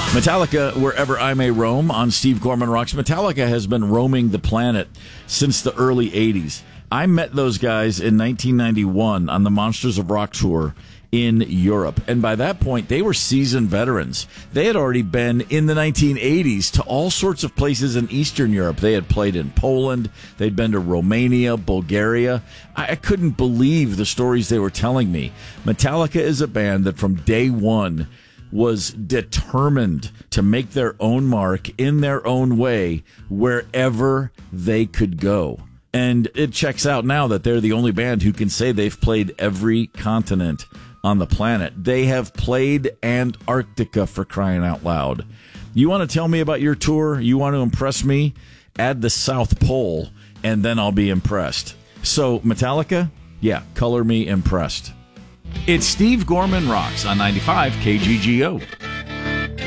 Metallica, Wherever I May Roam on Steve Gorman Rocks. Metallica has been roaming the planet since the early 80s. I met those guys in 1991 on the Monsters of Rock tour in Europe. And by that point, they were seasoned veterans. They had already been in the 1980s to all sorts of places in Eastern Europe. They had played in Poland. They'd been to Romania, Bulgaria. I couldn't believe the stories they were telling me. Metallica is a band that from day one was determined to make their own mark in their own way wherever they could go. And it checks out now that they're the only band who can say they've played every continent on the planet. They have played Antarctica, for crying out loud. You want to tell me about your tour? You want to impress me? Add the South Pole, and then I'll be impressed. So, Metallica? Yeah, color me impressed. It's Steve Gorman Rocks on 95 KGGO.